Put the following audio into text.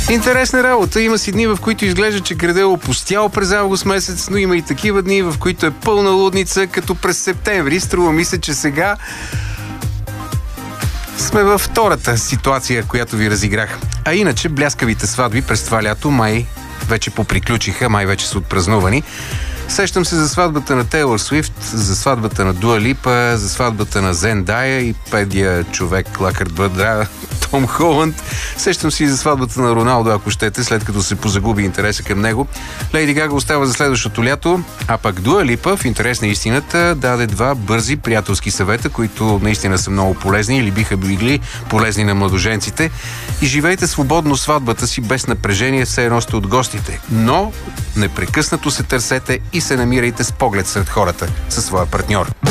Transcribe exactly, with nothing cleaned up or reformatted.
Интересна работа. Има си дни, в които изглежда, че градът е опустял през август месец, но има и такива дни, в които е пълна лудница, като през септември. Струва ми се, че сега сме във втората ситуация, която ви разиграх. А иначе, бляскавите сватби през това лято май вече поприключиха, май вече са отпразнувани. Сещам се за сватбата на Тейлор Суифт, за сватбата на Дуа Липа, за сватбата на Зендая и педия човек Лакърт Бъдра, Том Холанд. Сещам се и за сватбата на Роналдо, ако щете, след като се позагуби интереса към него. Лейди Гага остава за следващото лято, а пък Дуа Липа, в интерес на истината, даде два бързи приятелски съвета, които наистина са много полезни или биха били полезни на младоженците. И живейте свободно сватбата си без напрежение, все едно сте от гостите. Но непрекъснато се търсете и се намирайте с поглед сред хората със своя партньор.